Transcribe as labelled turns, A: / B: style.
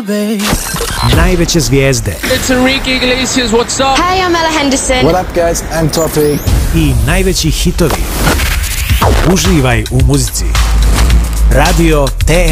A: Najveće zvijezde.
B: It's Enrique Iglesias, what's up?
C: Hey, I'm Ella Henderson.
D: What up, guys? I'm Topi.
A: I najveći hitovi. Uživaj u muzici. Radio TR